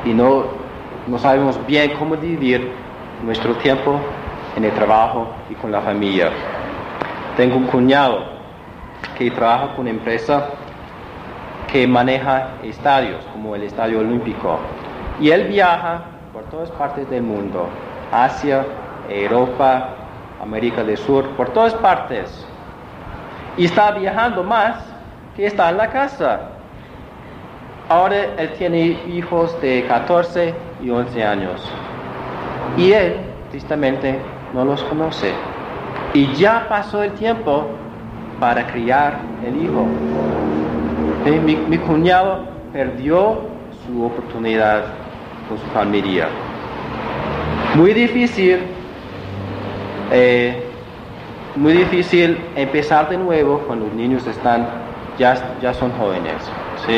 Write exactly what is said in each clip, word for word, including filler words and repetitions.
y no, no sabemos bien cómo dividir nuestro tiempo en el trabajo y con la familia. Tengo un cuñado que trabaja con una empresa que maneja estadios, como el Estadio Olímpico, y él viaja por todas partes del mundo, Asia, Europa, América del Sur, por todas partes, y está viajando más que está en la casa. Ahora él tiene hijos de catorce y once años, y él, tristemente, no los conoce, y ya pasó el tiempo para criar el hijo. ¿Sí? Mi, mi cuñado perdió su oportunidad con su familia. Muy difícil, eh, muy difícil empezar de nuevo cuando los niños están, ya, ya son jóvenes, ¿sí?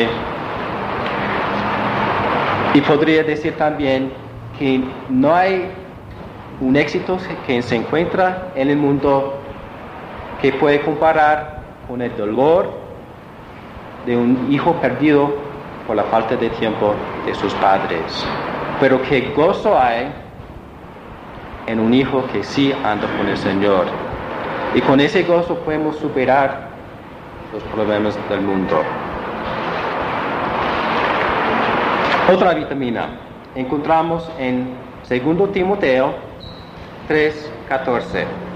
Y podría decir también que no hay un éxito que se encuentra en el mundo que puede comparar con el dolor de un hijo perdido por la falta de tiempo de sus padres. Pero qué gozo hay en un hijo que sí anda con el Señor. Y con ese gozo podemos superar los problemas del mundo. Otra vitamina encontramos en segundo Timoteo tres catorce.